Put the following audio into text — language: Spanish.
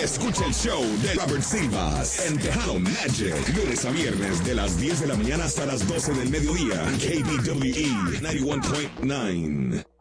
Escucha el show de Robert Silvas en Tejano Magic. Lunes a viernes de las 10 de la mañana hasta las 12 del mediodía. KBWE 91.9.